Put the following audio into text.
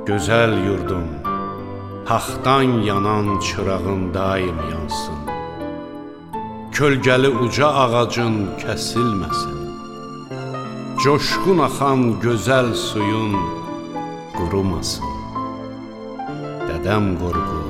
Gözəl yurdum, haqdan yanan çırağın daim yansın. Kölgəli uca ağacın kəsilməsin. Coşqun axan gözəl suyun qurumasın. Dədəm Qorqud